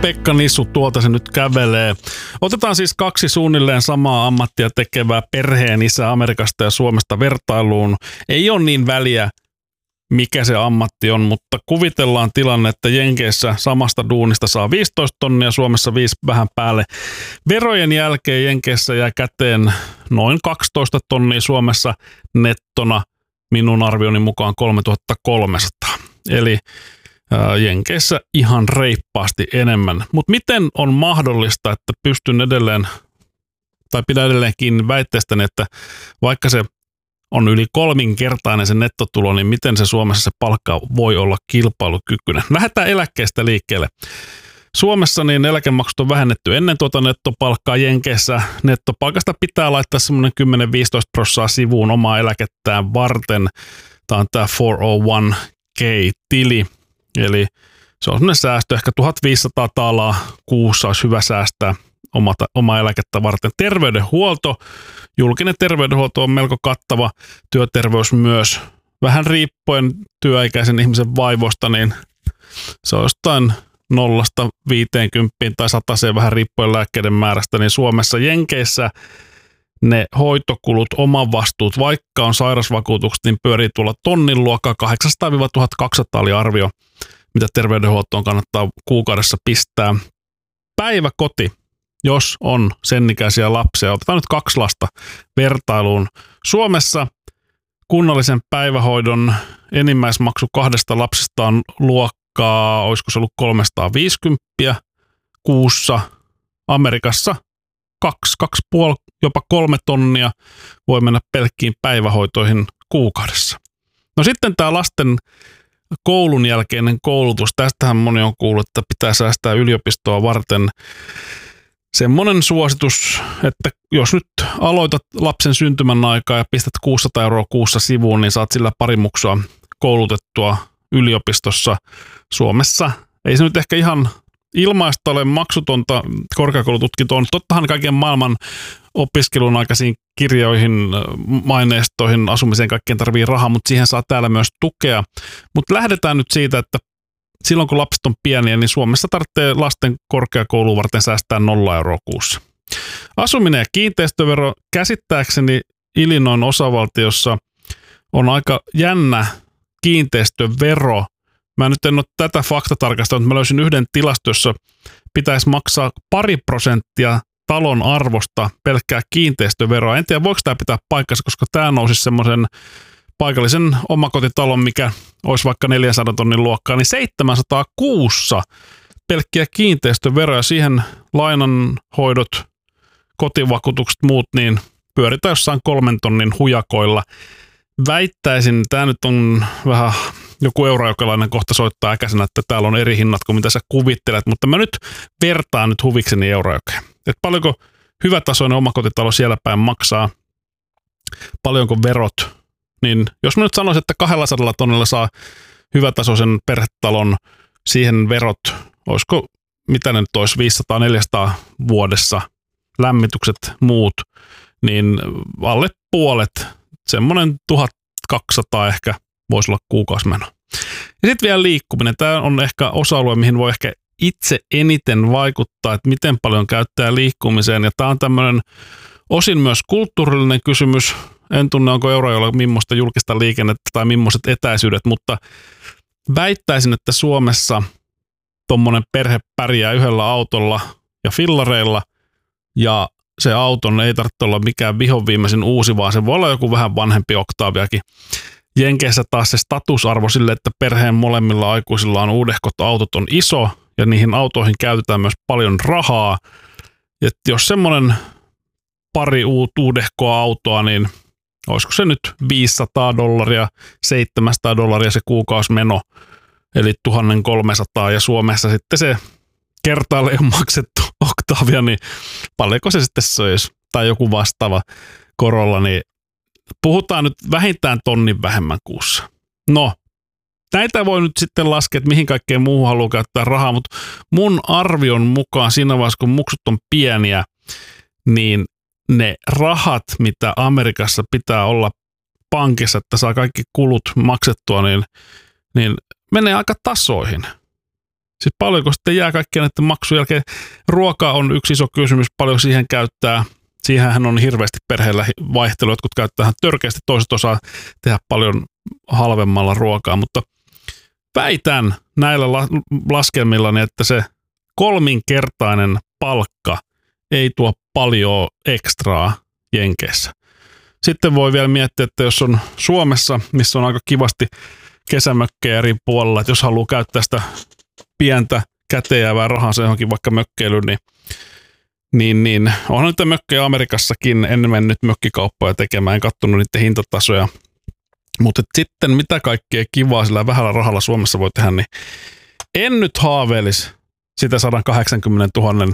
Pekka Nissu, tuolta se nyt kävelee. Otetaan siis kaksi suunnilleen samaa ammattia tekevää perheen isää Amerikasta ja Suomesta vertailuun. Ei ole niin väliä, mikä se ammatti on, mutta kuvitellaan tilanne, että Jenkeissä samasta duunista saa 15 tonnia, Suomessa 5 vähän päälle. Verojen jälkeen Jenkeissä jää käteen noin 12 tonnia, Suomessa nettona minun arvioni mukaan 3300. Eli Jenkeissä ihan reippaasti enemmän. Mutta miten on mahdollista, että pystyn edelleen, tai pidän edelleen kiinni väitteestäni, että vaikka se on yli 3-kertainen se nettotulo, niin miten se Suomessa se palkka voi olla kilpailukykyinen? Lähdetään eläkkeestä liikkeelle. Suomessa niin eläkemaksut on vähennetty ennen tuota nettopalkkaa. Jenkeissä nettopalkasta pitää laittaa semmoinen 10-15% sivuun omaa eläkettään varten. Tämä on tämä 401k-tili. Eli se on semmoinen säästö, ehkä 1500 taalaa kuussa olisi hyvä säästää omaa eläkettä varten. Terveydenhuolto, julkinen terveydenhuolto on melko kattava, työterveys myös. Vähän riippuen työikäisen ihmisen vaivoista, niin se on jostain 0-50 tai 100 vähän riippuen lääkkeiden määrästä, niin Suomessa Jenkeissä ne hoitokulut, omavastuut, vaikka on sairausvakuutukset, niin pyörii tuolla tonnin luokkaa 800-1200 oli arvio, mitä terveydenhuoltoon kannattaa kuukaudessa pistää. Päiväkoti, jos on sen ikäisiä lapsia, otetaan nyt 2 lasta vertailuun. Suomessa kunnallisen päivähoidon enimmäismaksu 2 lapsesta on luokkaa, olisiko se ollut 350 kuussa. Amerikassa 2,5, jopa 3 tonnia voi mennä pelkkiin päivähoitoihin kuukaudessa. No sitten tämä lasten koulun jälkeinen koulutus. Tästähän moni on kuullut, että pitää säästää yliopistoa varten. Semmoinen suositus, että jos nyt aloitat lapsen syntymän aikaa ja pistät 600 € kuussa sivuun, niin saat sillä pari muksua koulutettua yliopistossa. Suomessa ei se nyt ehkä ihan ilmaista ole maksutonta korkeakoulututkintoa. Tottahan kaiken maailman opiskelun aikaisiin kirjoihin, maineistoihin, asumiseen kaikkeen tarvii rahaa, mutta siihen saa täällä myös tukea. Mutta lähdetään nyt siitä, että silloin kun lapset on pieniä, niin Suomessa tarvitsee lasten korkeakouluun varten säästää 0 € kuussa. Asuminen ja kiinteistövero, käsittääkseni Illinoisin osavaltiossa on aika jännä kiinteistövero. Mä nyt en ole tätä faktatarkastanut, mutta mä löysin yhden tilastossa, pitäisi maksaa 2% talon arvosta pelkkää kiinteistöveroa. En tiedä, voiko tämä pitää paikkansa, koska tämä nousisi semmoisen paikallisen omakotitalon, mikä olisi vaikka 400 tonnin luokkaa, niin 700 kuussa pelkkiä kiinteistöveroja, siihen lainanhoidot, kotivakuutukset, muut, niin pyöritään jossain 3 tonnin hujakoilla. Väittäisin, tämä nyt on vähän joku euroaikalainen kohta soittaa äkäisenä, että täällä on eri hinnat kuin mitä sä kuvittelet, mutta mä nyt vertaan nyt huvikseni euroaikoja. Että paljonko hyvätasoinen omakotitalo siellä päin maksaa, paljonko verot, niin jos mä nyt sanoisin, että 200 tonnilla saa hyvätasoisen perhetalon, siihen verot, olisiko, mitä ne nyt olisi, 500-400 vuodessa, lämmitykset, muut, niin alle puolet, semmoinen 1200 ehkä voisi olla kuukausimeno. Ja sitten vielä liikkuminen. Tämä on ehkä osa-alue, mihin voi ehkä itse eniten vaikuttaa, että miten paljon käyttää liikkumiseen. Ja tämä on tämmöinen osin myös kulttuurillinen kysymys. En tunne, onko Eurajoella millaista julkista liikennettä tai millaiset etäisyydet, mutta väittäisin, että Suomessa tuommoinen perhe pärjää yhdellä autolla ja fillareilla, ja se auton ei tarvitse olla mikään vihonviimeisin uusi, vaan se voi olla joku vähän vanhempi Octaviakin. Jenkeissä taas se statusarvo sille, että perheen molemmilla aikuisilla on uudehkot autot on iso, ja niihin autoihin käytetään myös paljon rahaa. Et jos semmoinen pari uudehkoa autoa, niin olisiko se nyt $500, $700 se kuukausimeno, eli 1300, ja Suomessa sitten se kertaalle on maksettu Octavia, niin paljonko se sitten söisi, tai joku vastaava Corolla, niin puhutaan nyt vähintään tonnin vähemmän kuussa. No, näitä voi nyt sitten laskea, että mihin kaikkeen muuhun haluaa käyttää rahaa, mutta mun arvion mukaan siinä vaiheessa, kun muksut on pieniä, niin ne rahat, mitä Amerikassa pitää olla pankissa, että saa kaikki kulut maksettua, niin menee aika tasoihin. Siis paljonko sitten jää kaikkien näiden maksujen jälkeen? Ruoka on yksi iso kysymys, paljon siihen käyttää. Siihenhän on hirveästi perheellä vaihtelu, jotkut käyttää ihan törkeästi, toiset osaa tehdä paljon halvemmalla ruokaa, mutta väitän näillä laskelmillani, että se 3-kertainen palkka ei tuo paljon ekstraa Jenkeissä. Sitten voi vielä miettiä, että jos on Suomessa, missä on aika kivasti kesämökkejä eri puolella, että jos haluaa käyttää sitä pientä käteenjäävää rahaa se johonkin vaikka mökkeilyyn, niin onhan nyt mökkejä Amerikassakin, en mennyt mökkikauppoja tekemään, en katsonut niiden hintatasoja. Mutta sitten mitä kaikkea kivaa sillä vähällä rahalla Suomessa voi tehdä, niin en nyt haaveilisi sitä 180 000